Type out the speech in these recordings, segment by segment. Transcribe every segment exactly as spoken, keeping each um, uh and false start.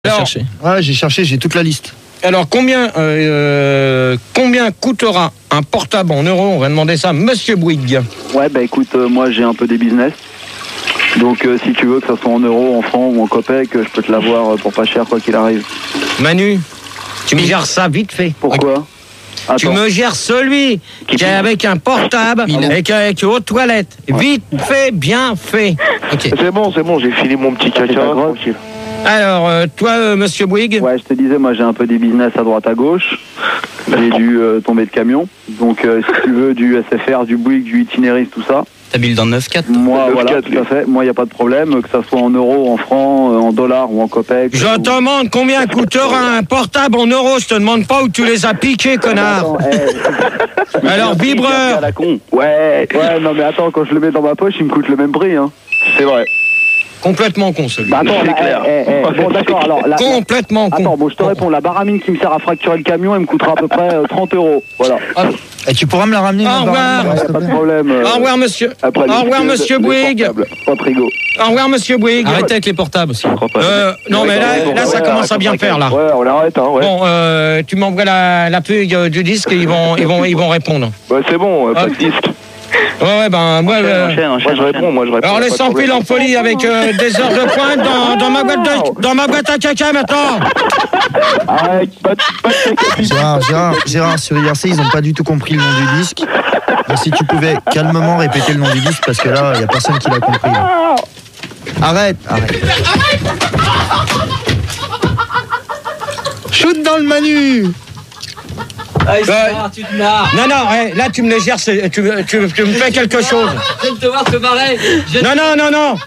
Alors, cherché. Ouais, j'ai cherché, j'ai toute la liste. Alors, combien, euh, combien coûtera un portable en euros? On va demander ça à Monsieur Bouygues. Ouais, bah écoute, euh, moi j'ai un peu des business. Donc euh, si tu veux que ça soit en euros, en francs ou en copecs, euh, je peux te l'avoir euh, pour pas cher quoi qu'il arrive. Manu, tu me gères ça vite fait. Pourquoi? Tu Attends. me gères celui qui est avec un portable et qui est aux toilettes. Vite fait, bien fait. Ok. C'est bon, c'est bon, j'ai filé mon petit C'est caca, pas grave. tranquille. Alors, euh, toi, euh, Monsieur Bouygues, Ouais, je te disais, moi j'ai un peu des business à droite à gauche. J'ai dû euh, tomber de camion. Donc euh, si tu veux du S F R, du Bouygues, du Itinéris, tout ça. T'habites dans neuf quatre. Moi, neuf voilà, quatre, tout à fait. Moi, il n'y a pas de problème, que ça soit en euros, en francs, euh, en dollars ou en copecs. je te demande combien coûtera un portable en euros. Je te demande pas où tu les as piqués, connard. Attends, hey. Alors, vibreur. À la con. Ouais, Ouais, non mais attends, quand je le mets dans ma poche, il me coûte le même prix. Hein. c'est vrai. Complètement con, celui. Bah attends, C'est là, clair. eh, eh, eh, bon d'accord, alors la, la- Complètement con. Attends, bon je te réponds, la baramine qui me sert à fracturer le camion, elle me coûtera à peu près euh, trente euros. Voilà. Et tu pourras me la ramener Au ma revoir. baramine, Ouais, s'il y te a pas de plaît. problème. euh, Au revoir, monsieur. après, Au les revoir, skis, monsieur les Bouygues. portables, Pas de frigo. Au revoir, Monsieur Bouygues. Arrêtez avec les portables aussi. Euh, non, mais là, là, ça Ouais, commence à bien faire, là. Ouais, on l'arrête, hein, ouais. Bon, euh, tu m'envoies la, la feuille euh, du disque et ils vont, ils vont, ils vont répondre. Ouais, c'est bon, euh, pas Ah. de disque. Ouais, ouais, ben, moi, euh, Enchaîne, Moi, je réponds, moi, je réponds. alors pas les de sans problème. fil en folie avec euh, des heures de pointe dans, dans ma boîte de, dans ma boîte à caca maintenant. Arrête, pas de, pas de sacrifice. Gérard, Gérard, Gérard, sur I R C, ils n'ont pas du tout compris le nom du disque. Donc, si tu pouvais calmement répéter le nom du disque, parce que là, il n'y a personne qui l'a compris. là. Arrête, arrête. Shoot dans le Manu. Ah, Euh, tu te marres. Non, non, hey, là tu me les gères, c'est- tu, tu, tu me fais quelque chose. Je viens de te voir te marrer. Je- Non, non, non, non.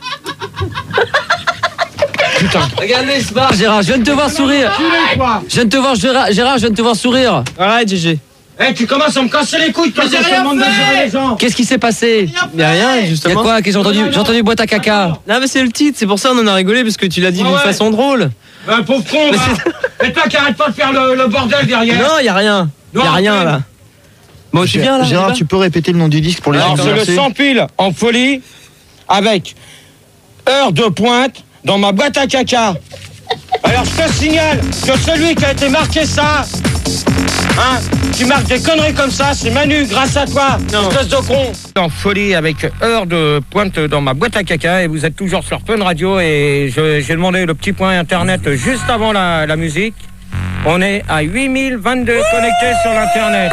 Putain. Regardez, il se marre. Gérard, je viens de te voir sourire. Je viens de te voir, Gérard, Gérard, je viens de te voir sourire. Arrête, Gégé. Eh, tu commences à me casser les couilles quand j'ai on te rien demande de fait. gérer les gens. Qu'est-ce qui s'est passé? Il n'y a rien, Y'a justement. quoi? Qu'est-ce que j'ai entendu? J'ai entendu boîte à caca. Non, mais c'est le titre, c'est pour ça on en a rigolé, parce que tu l'as dit Ah d'une ouais. façon drôle. Ben, pauvre con, Mais va. Et toi qui arrête pas de faire le, le bordel derrière. Non, il n'y a rien. Il n'y a Non, rien, mais- là. Bon, tu viens, là? on y Gérard, va tu peux répéter le nom du disque pour les Alors, gens c'est de le I R C? sans pile en folie avec heure de pointe dans ma boîte à caca. Alors, je te signale que celui qui a été marqué ça, hein, qui marque des conneries comme ça, c'est Manu, grâce à toi, espèce de con. En folie avec heure de pointe dans ma boîte à caca et vous êtes toujours sur Fun Radio et je- j'ai demandé le petit point internet juste avant la, la musique. On est à huit mille vingt-deux connectés sur l'internet.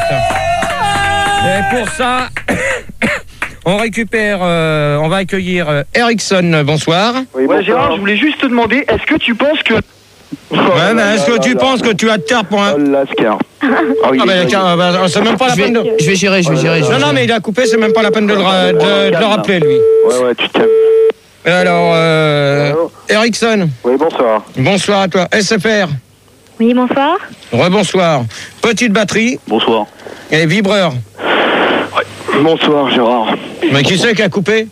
Et pour ça, on récupère, euh, on va accueillir euh, Ericsson. Bonsoir. Oui, Ouais bon, Gérard, je voulais juste te demander, est-ce que tu penses que... Ouais, mais est-ce que tu penses que tu as de terre pour un... Oh l'ascar. Ah oui, Ah, ben, tiens, bah, c'est même pas la Je peine de... vais, je vais gérer, je vais gérer. je vais Non, non, gérer. mais il a coupé, c'est même pas la peine de le, ra- de- de le rappeler, lui. Ouais, ouais, tu t'aimes. Alors, euh, Allô Ericsson, Oui, bonsoir. bonsoir à toi. S F R, Oui, bonsoir. rebonsoir. Petite batterie Bonsoir. et vibreur. Bonsoir, Gérard. Mais qui c'est qui a coupé?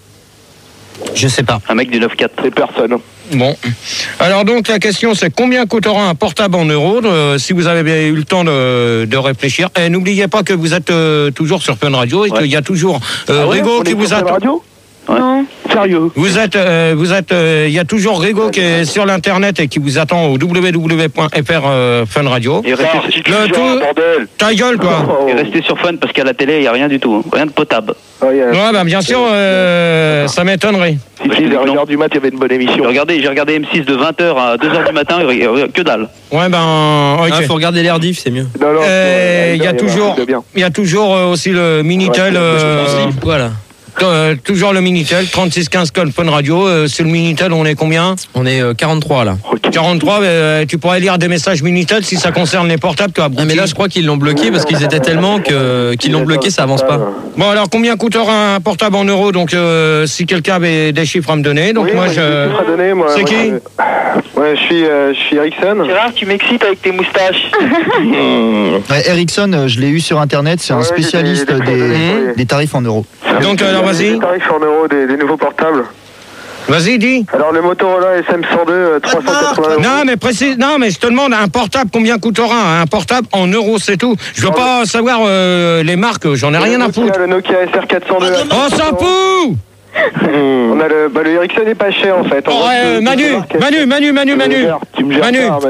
Je sais pas. Un mec du neuf quatre. C'est personne. Bon. Alors donc la question c'est combien coûtera un portable en euros euh, si vous avez bien eu le temps de, de réfléchir. Et n'oubliez pas que vous êtes euh, toujours sur Fun Radio et Ouais. qu'il y a toujours euh, Ah ouais, Rigo on qui est vous sur Fun attend. Radio Ouais. Non. Sérieux. Vous êtes, euh, vous êtes, euh, il y a toujours Rigo qui est sur l'internet et qui vous attend au w w w point f r euh, Fun Radio. Et restez, Le tout- bordel. Ta gueule toi. et restez sur Fun parce qu'à la télé, il n'y a rien du tout. hein. Rien de potable. Oh, yeah. Ouais bah bien sûr, euh, ça m'étonnerait. Si, si, vers une heure du mat, il y avait une bonne émission. Regardez, j'ai regardé M six de vingt heures à deux heures du matin, que dalle. Ouais ben, ok. Ah, faut regarder l'air diff, c'est mieux. Non, non, Euh, Il y a un toujours, truc de bien. il y a toujours euh, aussi le Minitel. Ouais, euh, Voilà. Euh, toujours le Minitel, trente-six quinze code Fun Radio. Euh, sur le Minitel, on est combien? On est euh, quarante-trois, là. quarante-trois, euh, tu pourrais lire des messages Minitel si ça concerne les portables, toi. Ah, mais là, je crois qu'ils l'ont bloqué parce qu'ils étaient tellement que qu'ils l'ont bloqué, ça avance pas. Bon, alors combien coûtera un portable en euros? Donc, euh, si quelqu'un avait des chiffres à me donner. Donc, Oui, moi, j'ai je. des chiffres à donner, moi. C'est Moi, qui? je- Ouais, je suis, euh, je suis Ericsson. Gérard, tu m'excites avec tes moustaches. Ouais, Ericsson, euh, je l'ai eu sur internet, c'est un Ouais, spécialiste j'ai des- des des, coordonnées. des tarifs en euros. Donc, alors, vas-y. Les tarifs en euros des, des nouveaux portables. Vas-y, dis. Alors, le Motorola S M cent deux, euh, trois cent quatre-vingts euros. Non, mais précise. Non, mais je te demande un portable, combien coûtera un portable en euros, c'est tout. Je veux pas savoir euh, les marques, j'en ai rien à Le Nokia- foutre. Le Nokia S R quatre cent deux. On s'en fout! On a le, bah, le Ericsson est pas cher en fait. En Oh, vrai, euh, tu- Manu, tu- tu- Manu, Manu, Manu, tu me Manu, gères- tu me gères Manu. ça,